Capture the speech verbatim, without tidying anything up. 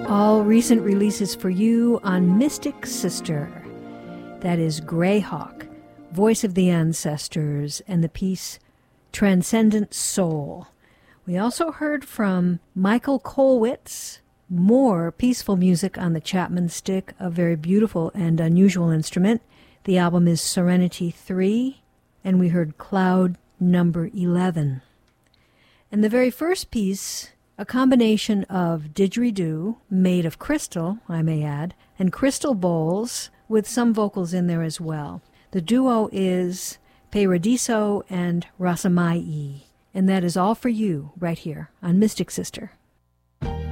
All recent releases for you on Mystic Sister. That is Greyhawk, Voice of the Ancestors, and the piece Transcendent Soul. We also heard from Michael Kolwitz, more peaceful music on the Chapman stick, a very beautiful and unusual instrument. The album is Serenity three, and we heard Cloud Number eleven. And the very first piece, a combination of didgeridoo, made of crystal, I may add, and crystal bowls with some vocals in there as well. The duo is Paradiso and Rasamai, and that is all for you right here on Mystic Sister.